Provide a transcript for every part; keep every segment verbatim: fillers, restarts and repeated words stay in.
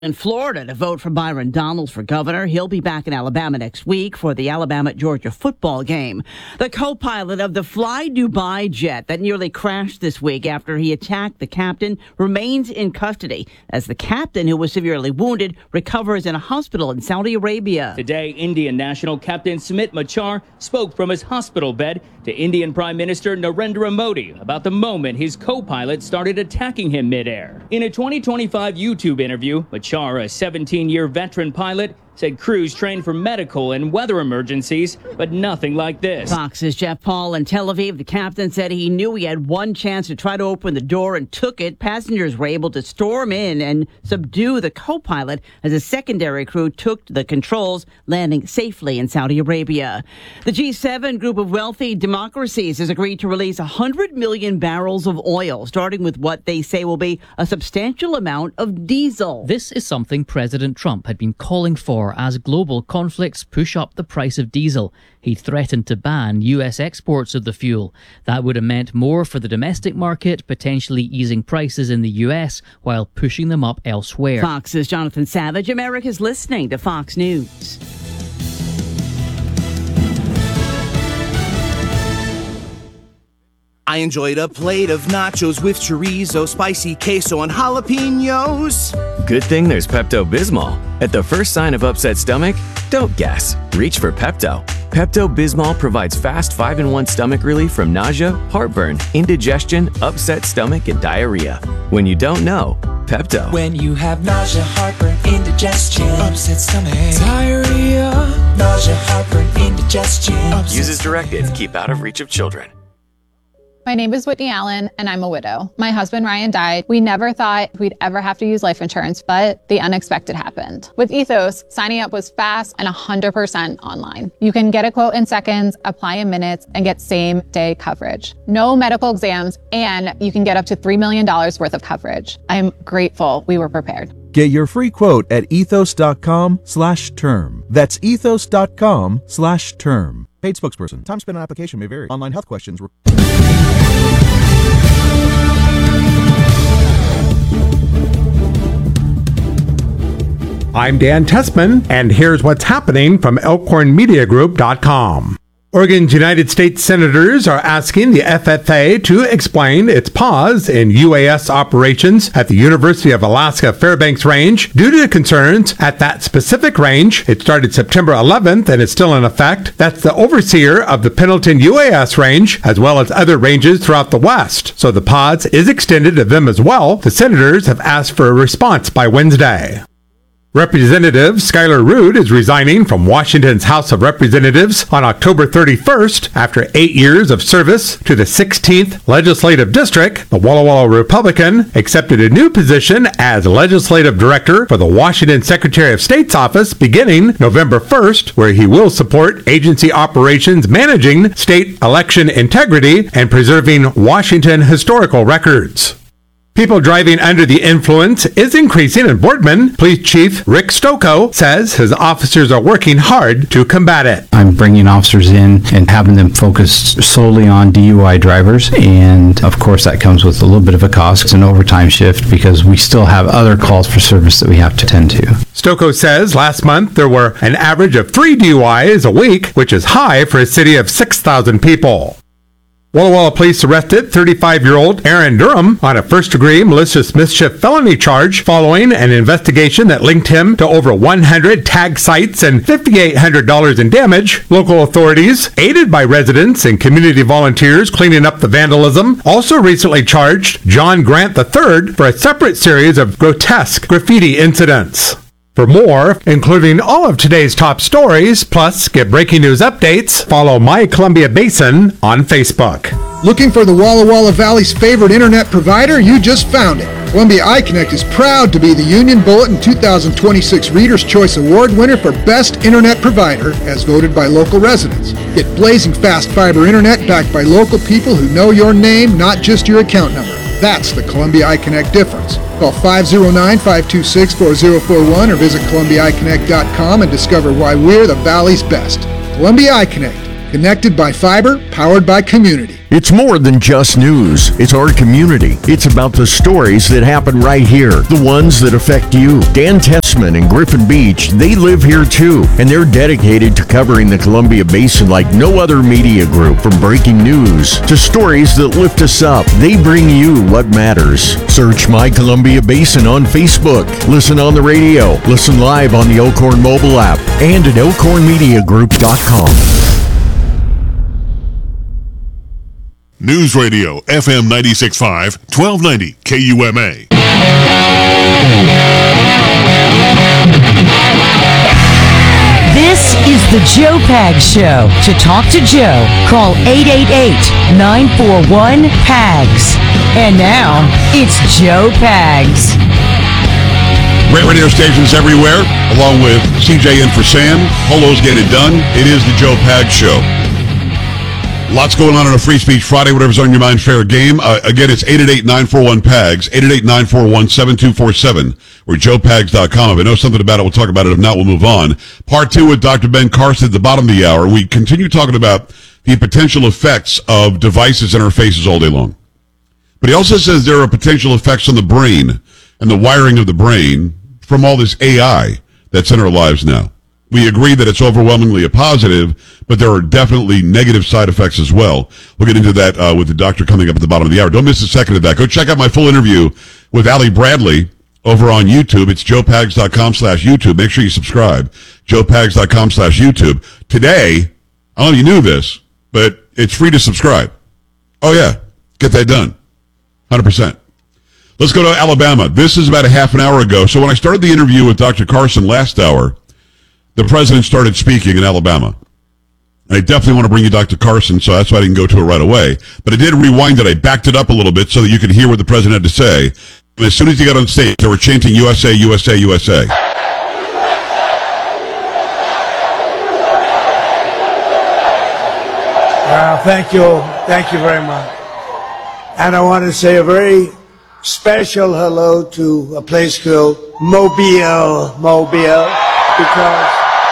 In Florida to vote for Byron Donalds for governor. He'll be back in Alabama next week for the Alabama-Georgia football game. The co-pilot of the Fly Dubai jet that nearly crashed this week after he attacked the captain remains in custody as the captain, who was severely wounded, recovers in a hospital in Saudi Arabia. Today, Indian national Captain Smit Machar spoke from his hospital bed to Indian Prime Minister Narendra Modi about the moment his co-pilot started attacking him midair. In a twenty twenty-five YouTube interview, Machar, a seventeen-year veteran pilot, said crews trained for medical and weather emergencies, but nothing like this. Fox's Jeff Paul in Tel Aviv. The captain said he knew he had one chance to try to open the door and took it. Passengers were able to storm in and subdue the co-pilot as a secondary crew took the controls, landing safely in Saudi Arabia. The G seven group of wealthy democracies has agreed to release one hundred million barrels of oil, starting with what they say will be a substantial amount of diesel. This is something President Trump had been calling for as global conflicts push up the price of diesel. He threatened to ban U S exports of the fuel. That would have meant more for the domestic market, potentially easing prices in the U S while pushing them up elsewhere. Fox's Jonathan Savage. America's listening to Fox News. I enjoyed a plate of nachos with chorizo, spicy queso, and jalapenos. Good thing there's Pepto-Bismol. At the first sign of upset stomach, don't guess. Reach for Pepto. Pepto-Bismol provides fast five in one stomach relief from nausea, heartburn, indigestion, upset stomach, and diarrhea. When you don't know, Pepto. When you have nausea, heartburn, indigestion, upset stomach, diarrhea, nausea, heartburn, indigestion. Use as directed. Keep out of reach of children. My name is Whitney Allen, and I'm a widow. My husband, Ryan, died. We never thought we'd ever have to use life insurance, but the unexpected happened. With Ethos, signing up was fast and one hundred percent online. You can get a quote in seconds, apply in minutes, and get same-day coverage. No medical exams, and you can get up to three million dollars worth of coverage. I'm grateful we were prepared. Get your free quote at ethos.com slash term. That's ethos.com slash term. Paid spokesperson. Time spent on application may vary. Online health questions. Re- I'm Dan Tessman, and here's what's happening from elkhorn media group dot com. Oregon's United States Senators are asking the F F A to explain its pause in U A S operations at the University of Alaska Fairbanks Range due to concerns at that specific range. It started September eleventh and is still in effect. That's the overseer of the Pendleton U A S range, as well as other ranges throughout the West. So the pause is extended to them as well. The senators have asked for a response by Wednesday. Representative Skylar Rood is resigning from Washington's House of Representatives on October thirty-first after eight years of service to the sixteenth Legislative District. The Walla Walla Republican accepted a new position as Legislative Director for the Washington Secretary of State's office beginning November first, where he will support agency operations managing state election integrity and preserving Washington historical records. People driving under the influence is increasing in Boardman. Police Chief Rick Stocco says his officers are working hard to combat it. I'm bringing officers in and having them focus solely on D U I drivers, and of course that comes with a little bit of a cost. It's an overtime shift because we still have other calls for service that we have to tend to. Stocco says last month there were an average of three D U Is a week, which is high for a city of six thousand people. Walla Walla police arrested thirty-five-year-old Aaron Durham on a first-degree malicious mischief felony charge following an investigation that linked him to over one hundred tag sites and five thousand eight hundred dollars in damage. Local authorities, aided by residents and community volunteers cleaning up the vandalism, also recently charged John Grant the third for a separate series of grotesque graffiti incidents. For more, including all of today's top stories, plus get breaking news updates, follow My Columbia Basin on Facebook. Looking for the Walla Walla Valley's favorite internet provider? You just found it. Columbia iConnect is proud to be the Union Bulletin two thousand twenty-six Reader's Choice Award winner for Best Internet Provider, as voted by local residents. Get blazing fast fiber internet backed by local people who know your name, not just your account number. That's the Columbia iConnect difference. Call five oh nine, five two six, four oh four one or visit Columbia i connect dot com and discover why we're the Valley's best. Columbia iConnect. Connected by fiber, powered by community. It's more than just news. It's our community. It's about the stories that happen right here, the ones that affect you. Dan Tessman and Griffin Beach, they live here too, and they're dedicated to covering the Columbia Basin like no other media group. From breaking news to stories that lift us up, they bring you what matters. Search My Columbia Basin on Facebook. Listen on the radio. Listen live on the Elkhorn mobile app and at elkhorn media group dot com. News Radio, F M ninety-six point five, twelve ninety K U M A. This is the Joe Pags Show. To talk to Joe, call eight eight eight, nine four one, P A G S. And now, it's Joe Pags. Great radio stations everywhere, along with C J in for Sam. Polo's Get It Done. It is the Joe Pags Show. Lots going on on a Free Speech Friday. Whatever's on your mind, fair game. Uh, again, it's eight eight eight, nine four one, P A G S, eight eight eight, nine four one, seven two four seven, or joe pags dot com. If I know something about it, we'll talk about it. If not, we'll move on. Part two with Doctor Ben Carson at the bottom of the hour. We continue talking about the potential effects of devices in our faces all day long. But he also says there are potential effects on the brain and the wiring of the brain from all this A I that's in our lives now. We agree that it's overwhelmingly a positive, but there are definitely negative side effects as well. We'll get into that uh, with the doctor coming up at the bottom of the hour. Don't miss a second of that. Go check out my full interview with Ali Bradley over on YouTube. It's joe pags dot com slash YouTube. Make sure you subscribe. joe pags dot com slash YouTube. Today, I don't know if you knew this, but it's free to subscribe. Oh, yeah. Get that done. one hundred percent. Let's go to Alabama. This is about a half an hour ago. So when I started the interview with Doctor Carson last hour, the president started speaking in Alabama. And I definitely want to bring you Doctor Carson, so that's why I didn't go to it right away. But I did rewind it. I backed it up a little bit so that you could hear what the president had to say. And as soon as he got on stage, they were chanting U S A, U S A, U S A. Well, thank you. Thank you very much. And I want to say a very special hello to a place called Mobile, Mobile, because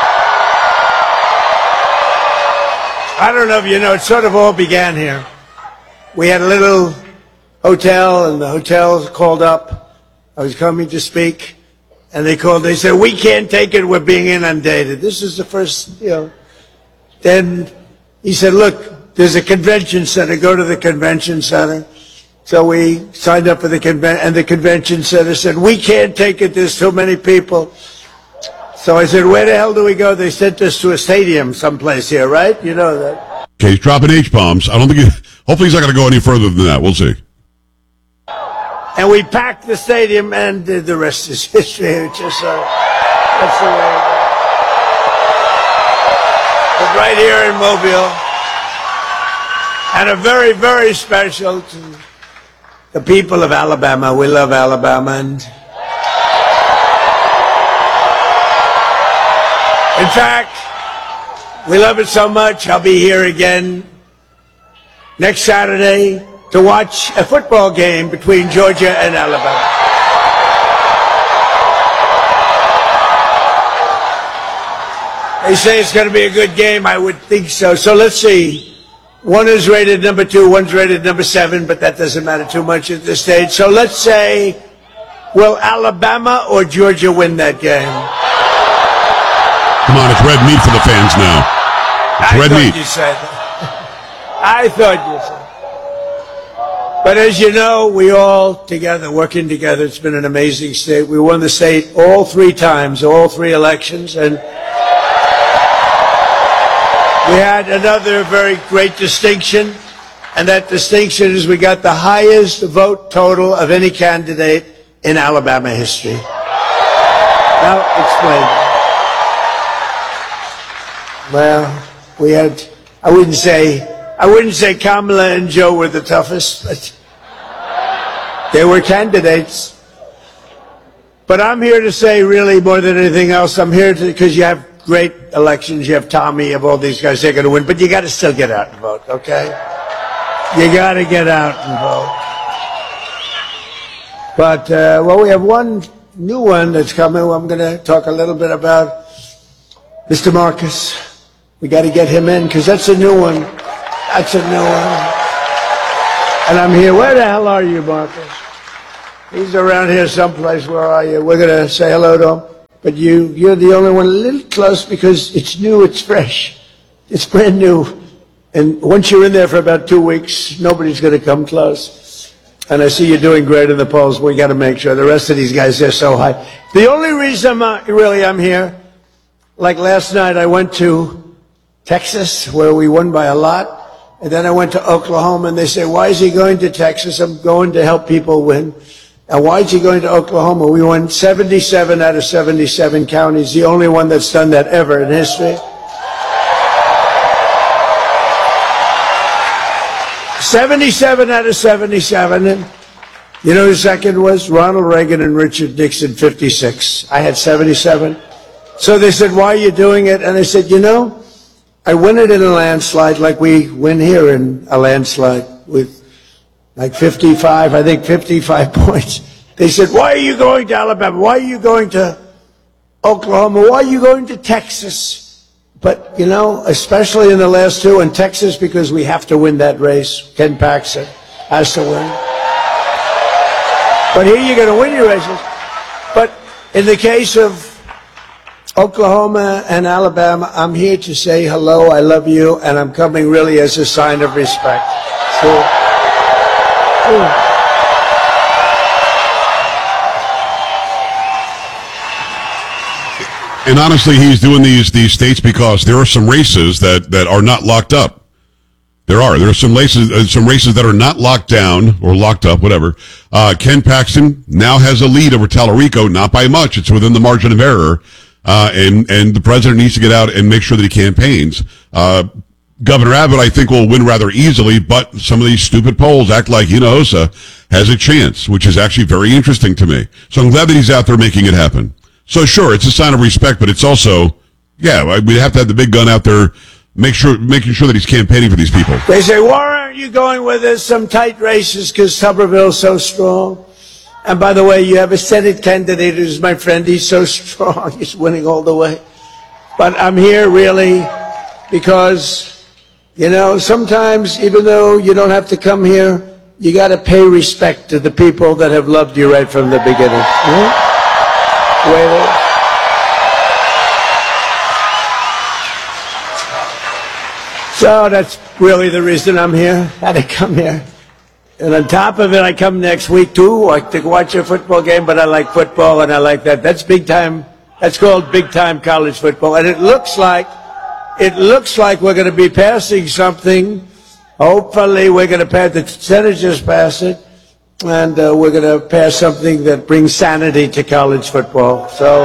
I don't know if you know, it sort of all began here. We had a little hotel, and the hotel called up. I was coming to speak, and they called. They said, "We can't take it. We're being inundated." This is the first, you know. Then he said, "Look, there's a convention center. Go to the convention center." So we signed up for the convention, and the convention center said, "We can't take it. There's too many people." So I said, "Where the hell do we go?" They sent us to a stadium someplace here, right? You know that. Okay, he's dropping H-bombs. I don't think he, hopefully he's not going to go any further than that. We'll see. And we packed the stadium, and the, the rest is history. It's just, uh, that's the way it is. But right here in Mobile, and a very, very special to the people of Alabama. We love Alabama, and in fact, we love it so much, I'll be here again next Saturday to watch a football game between Georgia and Alabama. They say it's going to be a good game. I would think so. So let's see. One is rated number two, one's rated number seven, but that doesn't matter too much at this stage. So let's say, will Alabama or Georgia win that game? Come on, it's red meat for the fans now. It's I red thought meat. You said that. I thought you said. But as you know, we all together, working together, it's been an amazing state. We won the state all three times, all three elections, and we had another very great distinction, and that distinction is we got the highest vote total of any candidate in Alabama history. Now, explain. Well, we had, I wouldn't say, I wouldn't say Kamala and Joe were the toughest, but they were candidates. But I'm here to say, really, more than anything else, I'm here to, because you have great elections, you have Tommy, you have all these guys, they're going to win, but you got to still get out and vote, okay? You got to get out and vote. But, uh, well, we have one new one that's coming. I'm going to talk a little bit about Mister Marcus. We got to get him in because that's a new one. That's a new one. And I'm here. Where the hell are you, Marcus? He's around here someplace. Where are you? We're going to say hello to him. But you, you're the only one a little close because it's new, it's fresh. It's brand new. And once you're in there for about two weeks, nobody's going to come close. And I see you're doing great in the polls. We got to make sure. The rest of these guys, they're so high. The only reason I'm, uh, really I'm here, like last night I went to Texas where we won by a lot. And then I went to Oklahoma and they say, why is he going to Texas? I'm going to help people win. And why is he going to Oklahoma? We won seventy-seven out of seventy-seven counties, the only one that's done that ever in history. seventy-seven out of seventy-seven. And you know who second was? Ronald Reagan and Richard Nixon, fifty-six. I had seventy-seven. So they said, why are you doing it? And I said, you know, I win it in a landslide like we win here in a landslide with like fifty-five, I think fifty-five points. They said, why are you going to Alabama? Why are you going to Oklahoma? Why are you going to Texas? But, you know, especially in the last two, in Texas, because we have to win that race. Ken Paxton has to win. But here you're going to win your races. But in the case of Oklahoma and Alabama, I'm here to say hello, I love you, and I'm coming really as a sign of respect. So, ooh. And honestly, he's doing these these states because there are some races that, that are not locked up. There are. There are some races, uh, some races that are not locked down or locked up, whatever. Uh, Ken Paxton now has a lead over Tallarico, not by much. It's within the margin of error. Uh, and, and the president needs to get out and make sure that he campaigns. Uh, Governor Abbott, I think, will win rather easily, but some of these stupid polls act like Hinojosa has a chance, which is actually very interesting to me. So I'm glad that he's out there making it happen. So sure, it's a sign of respect, but it's also, yeah, we have to have the big gun out there, make sure, making sure that he's campaigning for these people. They say, why aren't you going with us some tight races because Tuberville's so strong? And by the way, you have a Senate candidate who's my friend. He's so strong. He's winning all the way. But I'm here really because, you know, sometimes even though you don't have to come here, you got to pay respect to the people that have loved you right from the beginning. Hmm? Wait. So that's really the reason I'm here. Had to come here. And on top of it, I come next week too, I to watch a football game, but I like football and I like that. That's big time. That's called big time college football. And it looks like, it looks like we're going to be passing something. Hopefully we're going to pass, the Senate just passed it. And uh, we're going to pass something that brings sanity to college football. So,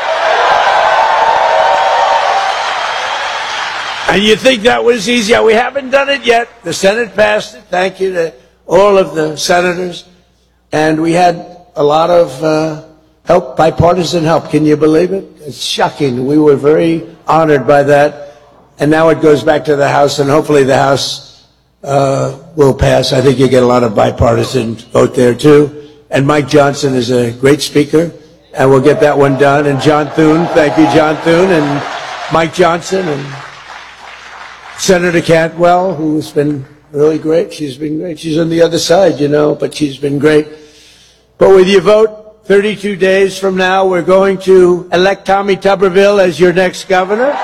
and you think that was easy? We haven't done it yet. The Senate passed it. Thank you to all of the senators. And we had a lot of uh, help, bipartisan help. Can you believe it? It's shocking. We were very honored by that. And now it goes back to the House, and hopefully the House Uh, will pass. I think you get a lot of bipartisan vote there too. And Mike Johnson is a great speaker, and we'll get that one done. And John Thune, thank you, John Thune, and Mike Johnson, and Senator Cantwell, who's been really great. She's been great. She's on the other side, you know, but she's been great. But with your vote, thirty-two days from now, we're going to elect Tommy Tuberville as your next governor.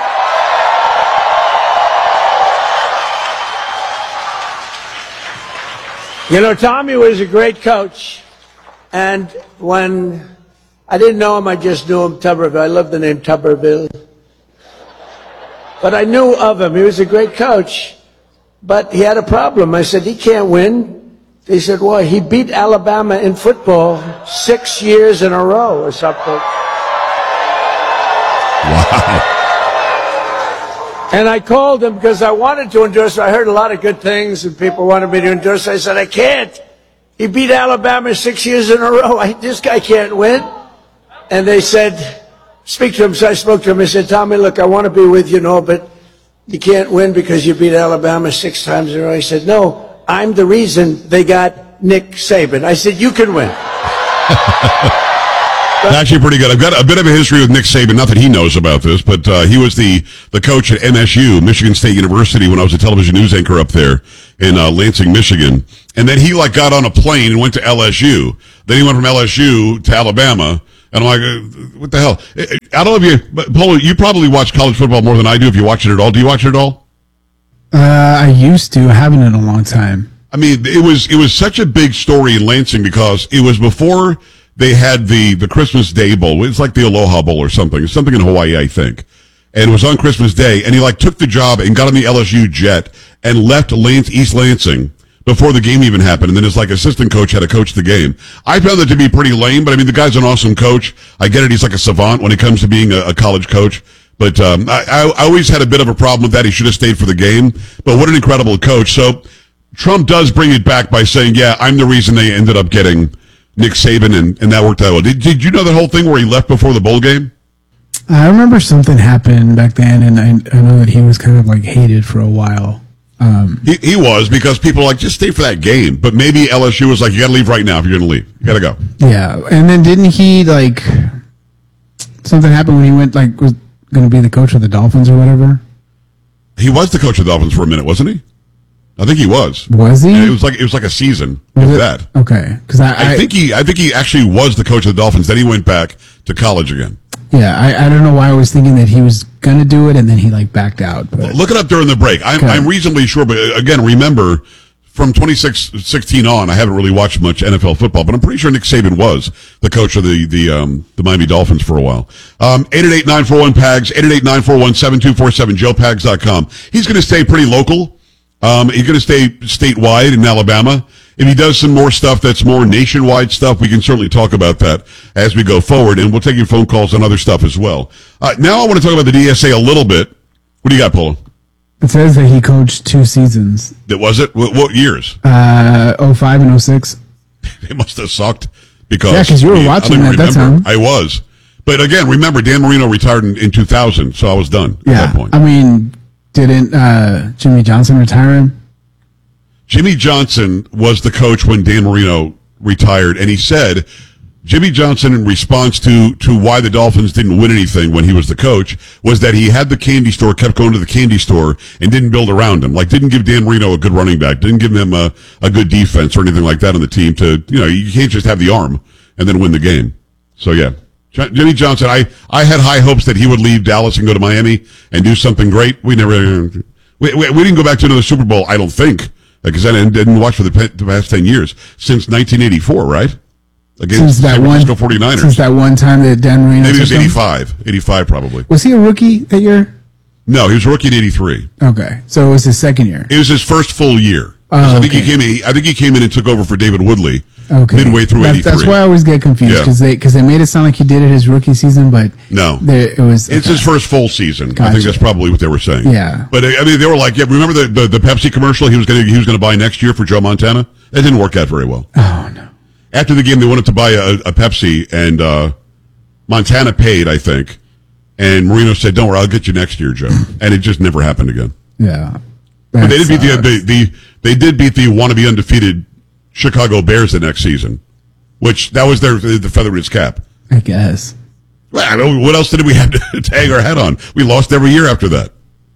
You know, Tommy was a great coach, and when I didn't know him, I just knew him, Tuberville. I love the name Tuberville. But I knew of him. He was a great coach, but he had a problem. I said, he can't win. They said, why? He beat Alabama in football six years in a row or something. Wow. And I called him because I wanted to endorse him. I heard a lot of good things, and people wanted me to endorse him. I said, I can't. He beat Alabama six years in a row. I, this guy can't win. And they said, speak to him. So I spoke to him. I said, Tommy, look, I want to be with you, no, but you can't win because you beat Alabama six times in a row. He said, no, I'm the reason they got Nick Saban. I said, you can win. Actually pretty good. I've got a bit of a history with Nick Saban. Not that he knows about this, but uh, he was the, the coach at M S U, Michigan State University, when I was a television news anchor up there in uh, Lansing, Michigan. And then he like got on a plane and went to L S U. Then he went from L S U to Alabama. And I'm like, uh, what the hell? I don't know if you, but Polo, you probably watch college football more than I do if you watch it at all. Do you watch it at all? Uh, I used to. I haven't in a long time. I mean, it was it was such a big story in Lansing because it was before they had the, the Christmas Day Bowl. It's like the Aloha Bowl or something. It's something in Hawaii, I think. And it was on Christmas Day. And he like took the job and got on the L S U jet and left Lance, East Lansing before the game even happened. And then his like assistant coach had to coach the game. I found that to be pretty lame, but I mean, the guy's an awesome coach. I get it. He's like a savant when it comes to being a, a college coach. But um, I, I always had a bit of a problem with that. He should have stayed for the game. But what an incredible coach. So Trump does bring it back by saying, yeah, I'm the reason they ended up getting Nick Saban, and, and that worked out well. Did, did you know that whole thing where he left before the bowl game? I remember something happened back then, and I, I know that he was kind of like hated for a while. Um, he, he was, because people were like, just stay for that game. But maybe L S U was like, you got to leave right now if you're going to leave. You got to go. Yeah, and then didn't he, like, something happened when he went, like, was going to be the coach of the Dolphins or whatever? He was the coach of the Dolphins for a minute, wasn't he? I think he was. Was he? And it was like it was like a season with that. Okay, because I, I, I think he I think he actually was the coach of the Dolphins. Then he went back to college again. Yeah, I, I don't know why I was thinking that he was gonna do it and then he like backed out. But. Look it up during the break. I'm, Okay. I'm reasonably sure, but again, remember from twenty sixteen on, I haven't really watched much N F L football, but I'm pretty sure Nick Saban was the coach of the the um, the Miami Dolphins for a while. Um, eight eight eight, nine four one, P A G S, eight eight eight, nine four one, seven two four seven, joe pags dot com. He's going to stay pretty local. Um, he's going to stay statewide in Alabama. If he does some more stuff that's more nationwide stuff, we can certainly talk about that as we go forward, and we'll take your phone calls on other stuff as well. Uh, now I want to talk about the D S A a little bit. What do you got, Polo? It says that he coached two seasons. That was it? What, what years? Uh, oh five and oh six. It must have sucked because Yeah, 'cause you were I mean, watching I at that remember. time. I was, but again, remember Dan Marino retired in, in two thousand, so I was done Yeah, at that point. I mean, didn't uh, Jimmy Johnson retire him? Jimmy Johnson was the coach when Dan Marino retired, and he said Jimmy Johnson, in response to to why the Dolphins didn't win anything when he was the coach, was that he had the candy store, kept going to the candy store, and didn't build around him. Like, didn't give Dan Marino a good running back, didn't give him a, a good defense or anything like that on the team to, you know, you can't just have the arm and then win the game. So, yeah. J- Jimmy Johnson, I, I had high hopes that he would leave Dallas and go to Miami and do something great. We never, we, we, we didn't go back to another Super Bowl, I don't think, because I didn't, didn't watch for the, pe- the past ten years, since nineteen eighty-four, right? Against Since that San one, Francisco forty-niners. since that one time that Dan Marino Maybe it was took him? eighty-five. eighty-five, probably. Was he a rookie that year? No, he was a rookie in eighty-three. Okay, so it was his second year. It was his first full year. Oh, I think he okay. came in. I think he came in and took over for David Woodley Okay, midway through That- eighty-three. That's why I always get confused Yeah. because they because they made it sound like he did it his rookie season, but No, there, it was. it's his first full season. I Gotcha. think that's probably what they were saying. Yeah. but I mean, they were like, yeah. Remember the, the, the Pepsi commercial he was going to he was going to buy next year for Joe Montana? That didn't work out very well. Oh no! After the game, they wanted to buy a, a Pepsi, and uh, Montana paid, I think, and Marino said, "Don't worry, I'll get you next year, Joe." And it just never happened again. Yeah, But they did beat That's, the, uh, the, the they did beat the wannabe undefeated Chicago Bears the next season, which that was their the feather in his cap. I guess. Well, I mean, what else did we have to, to hang our hat on? We lost every year after that.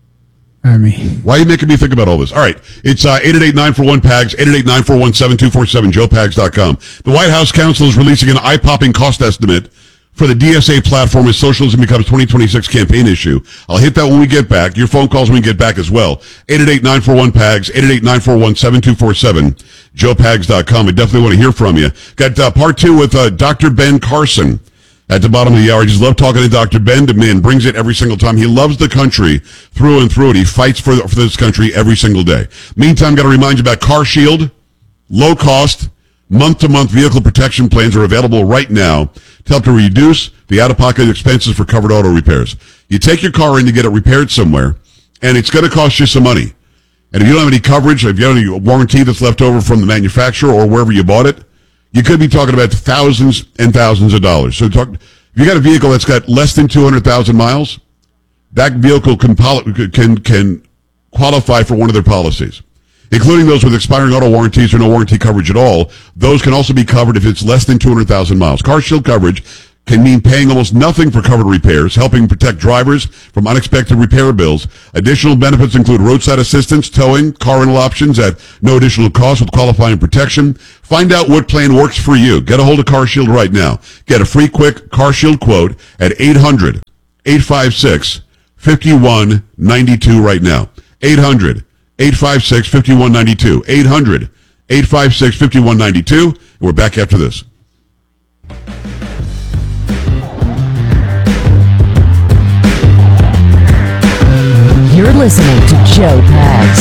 I mean, Why are you making me think about all this? All right, it's uh, eight eight eight, nine four one, P A G S, eight eight eight, nine four one, seven two four seven, joe pags dot com. The White House Council is releasing an eye-popping cost estimate for the D S A platform as socialism becomes twenty twenty-six campaign issue. I'll hit that when we get back. Your phone calls when we get back as well. eight eight eight, nine four one, P A G S, eight eight eight, nine four one, seven two four seven, joe pags dot com. I definitely want to hear from you. Got uh, part two with uh, Doctor Ben Carson at the bottom of the hour. I just love talking to Doctor Ben. The man brings it every single time. He loves the country through and through, and he fights for, for this country every single day. Meantime, got to remind you about Car Shield. Low cost, month-to-month vehicle protection plans are available right now to help to reduce the out-of-pocket expenses for covered auto repairs. You take your car in to get it repaired somewhere, and it's going to cost you some money. And if you don't have any coverage, if you don't have any warranty that's left over from the manufacturer or wherever you bought it, you could be talking about thousands and thousands of dollars. So talk, if you got a vehicle that's got less than two hundred thousand miles, that vehicle can, can, can qualify for one of their policies, including those with expiring auto warranties or no warranty coverage at all. Those can also be covered if it's less than two hundred thousand miles. Car Shield coverage can mean paying almost nothing for covered repairs, helping protect drivers from unexpected repair bills. Additional benefits include roadside assistance, towing, car rental options at no additional cost with qualifying protection. Find out what plan works for you. Get a hold of CarShield right now. Get a free quick CarShield quote at eight hundred, eight five six, five one nine two right now. eight hundred, eight five six, five one nine two. eight hundred, eight five six, five one nine two. And we're back after this. You're listening to Joe Pags.